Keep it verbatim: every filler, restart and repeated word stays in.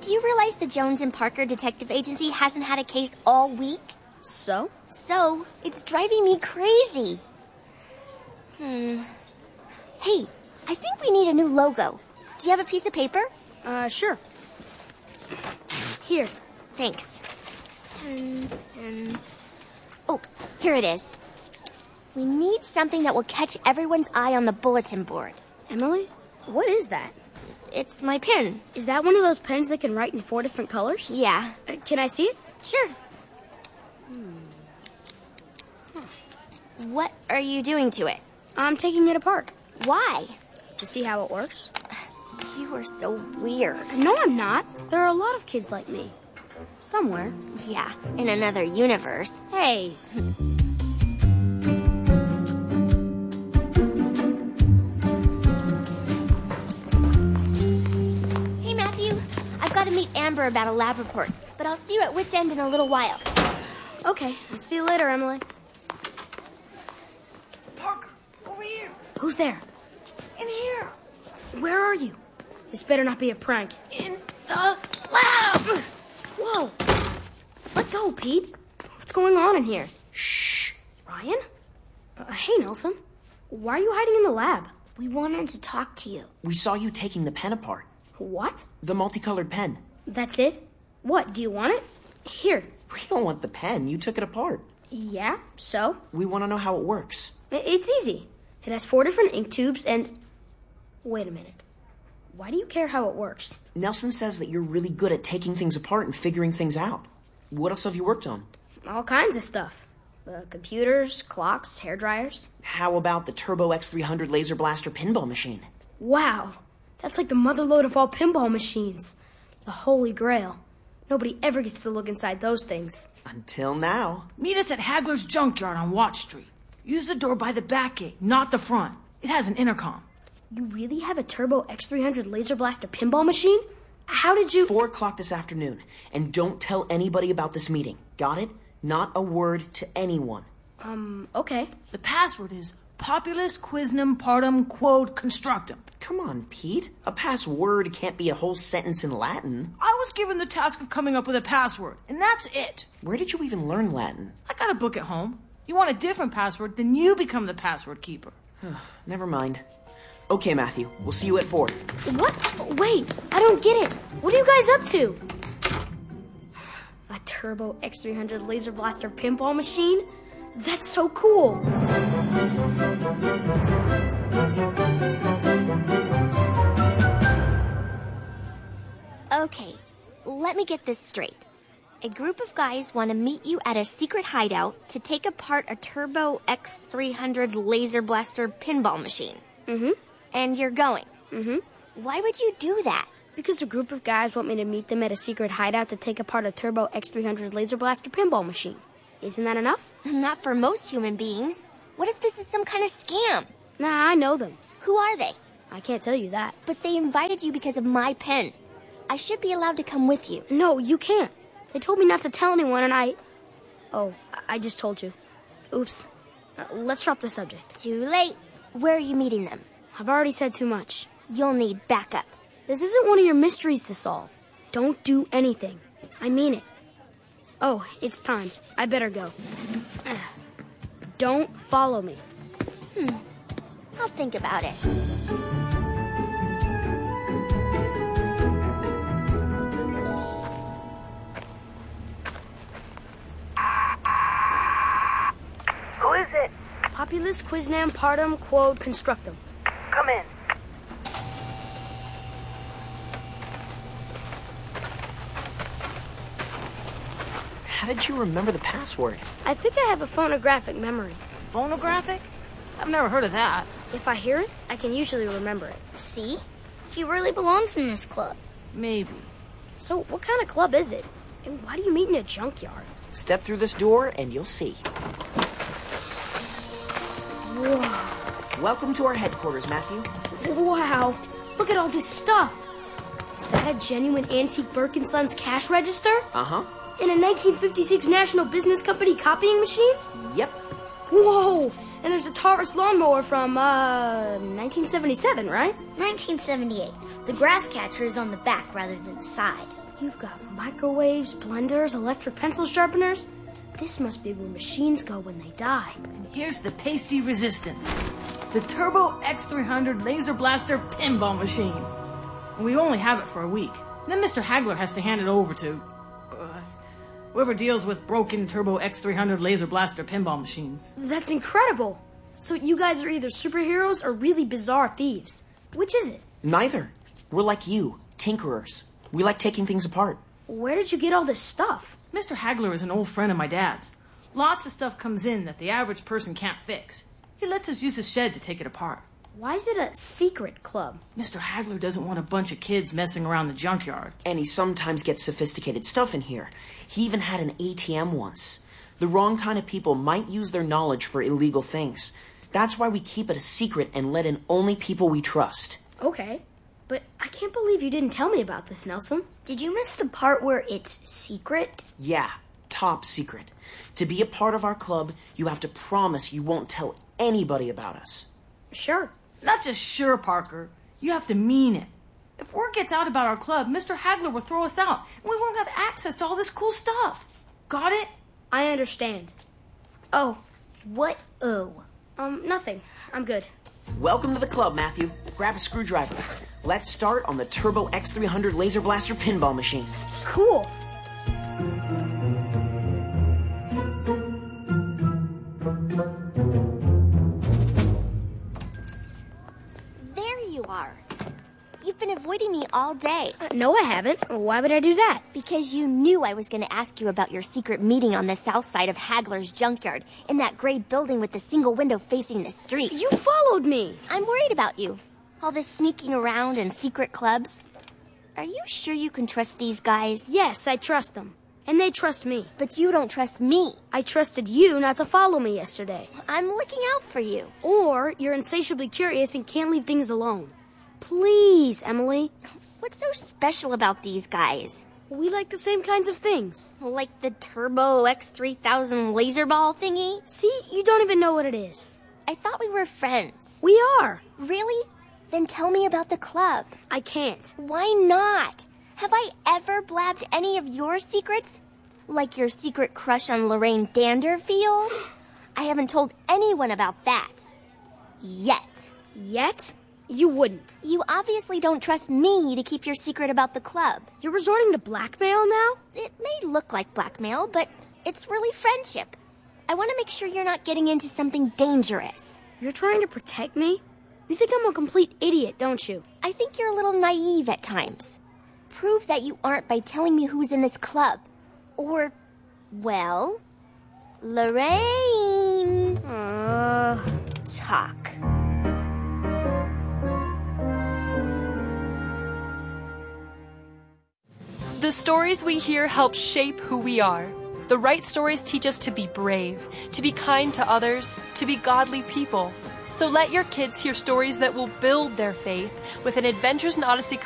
Do you realize the Jones and Parker Detective Agency hasn't had a case all week? So? So, it's driving me crazy. Hmm. Hey, I think we need a new logo. Do you have a piece of paper? Uh, sure. Here. Thanks. And, and... Oh, here it is. We need something that will catch everyone's eye on the bulletin board. Emily, what is that? It's my pen. Is that one of those pens that can write in four different colors? Yeah. Uh, can I see it? Sure. Hmm. Huh. What are you doing to it? I'm taking it apart. Why? To see how it works. You are so weird. No, I'm not. There are a lot of kids like me. Somewhere. Yeah, in another universe. Hey. Hey, Matthew. I've got to meet Amber about a lab report, but I'll see you at Wits End in a little while. Okay. I'll see you later, Emily. Parker, over here. Who's there? In here. Where are you? This better not be a prank. In the lab. Whoa. Let go, Pete. What's going on in here? Shh. Ryan? Uh, hey, Nelson. Why are you hiding in the lab? We wanted to talk to you. We saw you taking the pen apart. What? The multicolored pen. That's it? What, do you want it? Here. We don't want the pen. You took it apart. Yeah, so? We want to know how it works. It's easy. It has four different ink tubes and... Wait a minute. Why do you care how it works? Nelson says that you're really good at taking things apart and figuring things out. What else have you worked on? All kinds of stuff. Uh, computers, clocks, hair dryers. How about the Turbo X three hundred Laser Blaster pinball machine? Wow. That's like the motherlode of all pinball machines. The Holy Grail. Nobody ever gets to look inside those things. Until now. Meet us at Hagler's Junkyard on Watch Street. Use the door by the back gate, not the front. It has an intercom. You really have a Turbo X three hundred Laser Blaster pinball machine? How did you... Four o'clock this afternoon. And don't tell anybody about this meeting. Got it? Not a word to anyone. Um, okay. The password is Populus Quisnum Partum Quod Constructum. Come on, Pete. A password can't be a whole sentence in Latin. I was given the task of coming up with a password, and that's it. Where did you even learn Latin? I got a book at home. You want a different password, then you become the password keeper. Never mind. Okay, Matthew. We'll see you at four. What? Wait, I don't get it. What are you guys up to? A Turbo X three hundred Laser Blaster pinball machine? That's so cool. Okay, let me get this straight. A group of guys want to meet you at a secret hideout to take apart a Turbo X three hundred Laser Blaster pinball machine. Mm-hmm. And you're going. Mm-hmm. Why would you do that? Because a group of guys want me to meet them at a secret hideout to take apart a Turbo X three hundred Laser Blaster pinball machine. Isn't that enough? Not for most human beings. What if this is some kind of scam? Nah, I know them. Who are they? I can't tell you that. But they invited you because of my pen. I should be allowed to come with you. No, you can't. They told me not to tell anyone, and I... Oh, I just told you. Oops. Uh, let's drop the subject. Too late. Where are you meeting them? I've already said too much. You'll need backup. This isn't one of your mysteries to solve. Don't do anything. I mean it. Oh, it's time. I better go. Don't follow me. Hmm. I'll think about it. Who is it? Populus Quisnam Partum Quod Constructum. Come in. How did you remember the password? I think I have a phonographic memory. Phonographic? I've never heard of that. If I hear it, I can usually remember it. See? He really belongs in this club. Maybe. So what kind of club is it? And why do you meet in a junkyard? Step through this door and you'll see. Whoa. Welcome to our headquarters, Matthew. Wow. Look at all this stuff. Is that a genuine antique Burke and Sons cash register? Uh-huh. And a nineteen fifty-six National Business Company copying machine? Yep. Whoa! And there's a Taurus lawnmower from, uh, nineteen seventy-seven, right? nineteen seventy-eight. The grass catcher is on the back rather than the side. You've got microwaves, blenders, electric pencil sharpeners. This must be where machines go when they die. And here's the pasty resistance. The Turbo X three hundred Laser Blaster Pinball Machine. And we only have it for a week. Then Mister Hagler has to hand it over to uh, whoever deals with broken Turbo X three hundred Laser Blaster Pinball Machines. That's incredible. So you guys are either superheroes or really bizarre thieves. Which is it? Neither. We're like you, tinkerers. We like taking things apart. Where did you get all this stuff? Mister Hagler is an old friend of my dad's. Lots of stuff comes in that the average person can't fix. He lets us use his shed to take it apart. Why is it a secret club? Mister Hagler doesn't want a bunch of kids messing around the junkyard. And he sometimes gets sophisticated stuff in here. He even had an A T M once. The wrong kind of people might use their knowledge for illegal things. That's why we keep it a secret and let in only people we trust. Okay, but I can't believe you didn't tell me about this, Nelson. Did you miss the part where it's secret? Yeah, top secret. To be a part of our club, you have to promise you won't tell anybody about us. Sure. Not just sure, Parker. You have to mean it. If word gets out about our club, Mister Hagler will throw us out, and we won't have access to all this cool stuff. Got it? I understand. Oh, what oh? Um, nothing. I'm good. Welcome to the club, Matthew. Grab a screwdriver. Let's start on the Turbo X three hundred Laser Blaster Pinball Machine. Cool. There you are. You've been avoiding me all day. Uh, no, I haven't. Why would I do that? Because you knew I was going to ask you about your secret meeting on the south side of Hagler's junkyard, in that gray building with the single window facing the street. You followed me. I'm worried about you. All this sneaking around and secret clubs. Are you sure you can trust these guys? Yes, I trust them. And they trust me. But you don't trust me. I trusted you not to follow me yesterday. I'm looking out for you. Or you're insatiably curious and can't leave things alone. Please, Emily. What's so special about these guys? We like the same kinds of things. Like the Turbo X three thousand laser ball thingy? See, you don't even know what it is. I thought we were friends. We are. Really? Then tell me about the club. I can't. Why not? Have I ever blabbed any of your secrets? Like your secret crush on Lorraine Danderfield? I haven't told anyone about that. Yet. Yet? You wouldn't. You obviously don't trust me to keep your secret about the club. You're resorting to blackmail now? It may look like blackmail, but it's really friendship. I want to make sure you're not getting into something dangerous. You're trying to protect me? You think I'm a complete idiot, don't you? I think you're a little naive at times. Prove that you aren't by telling me who's in this club. Or, well, Lorraine. Uh... Talk. The stories we hear help shape who we are. The right stories teach us to be brave, to be kind to others, to be godly people. So let your kids hear stories that will build their faith with an Adventures in Odyssey